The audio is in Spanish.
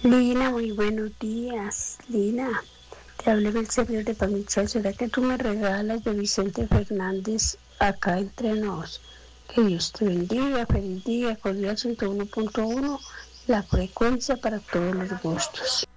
Lina, muy buenos días. Lina, te hablé del servidor de Pamicha. ¿Será que tú me regalas de Vicente Fernández acá entre nos? Que Dios te bendiga, feliz día, cordial 101.1, la frecuencia para todos los gustos.